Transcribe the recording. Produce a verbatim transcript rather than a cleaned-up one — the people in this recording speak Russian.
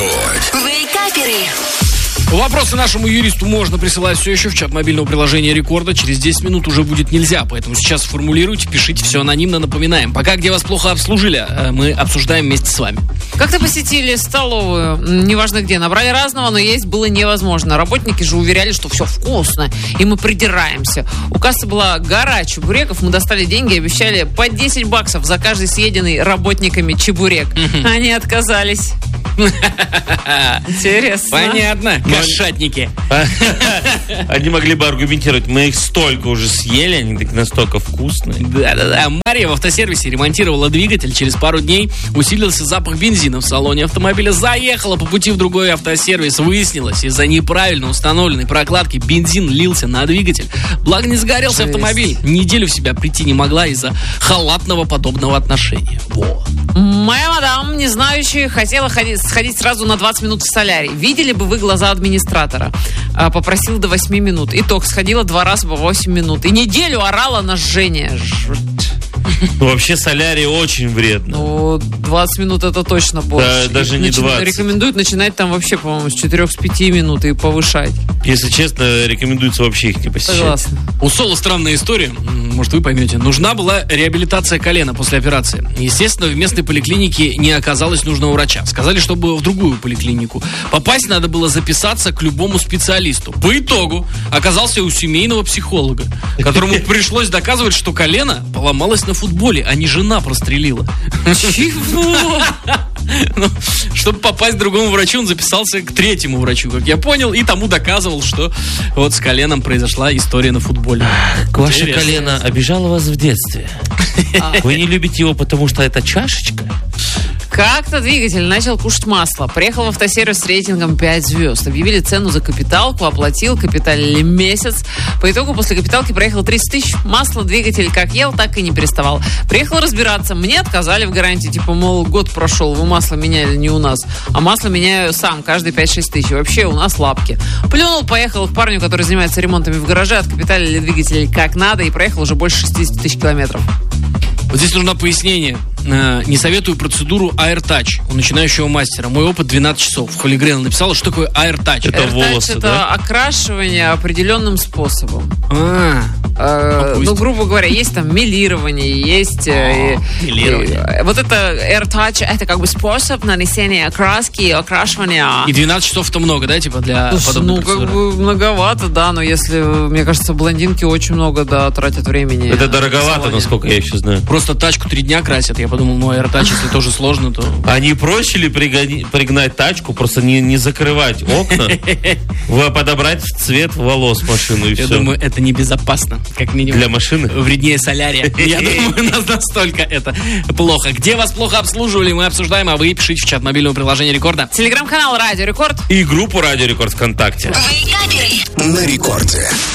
Рекорд. Вейкаперы. Вопросы нашему юристу можно присылать все еще в чат мобильного приложения Рекорда. Через десять минут уже будет нельзя, поэтому сейчас формулируйте, пишите все анонимно, напоминаем. Пока где вас плохо обслужили, мы обсуждаем вместе с вами. Как-то посетили столовую, неважно где, набрали разного, но есть было невозможно. Работники же уверяли, что все вкусно, и мы придираемся. У кассы была гора чебуреков, мы достали деньги и обещали по десять баксов за каждый съеденный работниками чебурек. Они отказались. Интересно. Понятно. Кошатники. Они могли бы аргументировать, мы их столько уже съели, они так настолько вкусные. Да-да-да. Мария в автосервисе ремонтировала двигатель. Через пару дней усилился запах бензина в салоне автомобиля. Заехала по пути в другой автосервис. Выяснилось, из-за неправильно установленной прокладки бензин лился на двигатель. Благо не загорелся Жесть. автомобиль. Неделю в себя прийти не могла из-за халатного подобного отношения. Во. Моя мадам, не знающая, хотела ходить, сходить сразу на двадцать минут в солярий. Видели бы вы глаза администратора? А, попросила до восьми минут. Итог, сходила два раза по восемь минут. И неделю орала на жжение. Ну, вообще солярий очень вредно. Ну, двадцать минут это точно больше. Да, даже И не начи- двадцать. Рекомендуют начинать там вообще, по-моему, с четырех-пяти минут и повышать. Если честно, рекомендуется вообще их не посещать. Согласна. У Соло странная история, м, может вы поймете. Нужна была реабилитация колена после операции. Естественно, в местной поликлинике не оказалось нужного врача. Сказали, чтобы в другую поликлинику. Попасть надо было записаться к любому специалисту. По итогу оказался у семейного психолога, которому пришлось доказывать, что колено поломалось на футболе, а не жена прострелила. Чего? Ну, чтобы попасть к другому врачу, он записался к третьему врачу, как я понял, и тому доказывал, что вот с коленом произошла история на футболе. Ваше Интересно. колено обижало вас в детстве. Вы не любите его, потому что это чашечка? Как-то двигатель начал кушать масло. Приехал в автосервис с рейтингом пять звезд. Объявили цену за капиталку, оплатил, капиталили месяц. По итогу после капиталки проехал тридцать тысяч. Масло двигатель как ел, так и не переставал. Приехал разбираться. Мне отказали в гарантии. Типа, мол, год прошел, вы масло меняли не у нас. А масло меняю сам, каждые пять-шесть тысяч. Вообще у нас лапки. Плюнул, поехал к парню, который занимается ремонтами в гараже. Откапиталили двигатель как надо и проехал уже больше шестьдесят тысяч километров. Вот здесь нужно пояснение. Э, Не советую процедуру AirTouch у начинающего мастера. Мой опыт двенадцать часов. Холигрена написала, что такое AirTouch. Это AirTouch волосы, это да? окрашивание определенным способом. А, Э, пусть. ну, грубо говоря, есть там мелирование, есть... э, А, мелирование. э, вот это AirTouch, это как бы способ нанесения окраски и окрашивания. И двенадцать часов это много, да, типа для Слушай, подобной ну, процедуры? как бы многовато, да, но если, мне кажется, блондинки очень много, да, тратят времени. Это в дороговато, салоне. насколько я еще знаю. Просто тачку три дня красят. Я подумал, ну, AirTouch, если тоже сложно, то... А не проще ли пригони- пригнать тачку, просто не, не закрывать окна, в- подобрать цвет волос машину и Я все? думаю, это небезопасно, как минимум. Для машины? Вреднее солярия. Я думаю, нас настолько это плохо. Где вас плохо обслуживали, мы обсуждаем, а вы пишите в чат мобильного приложения Рекорда. Телеграм-канал Радио Рекорд. И группу Радио Рекорд ВКонтакте. Вейкаперы. На рекорде.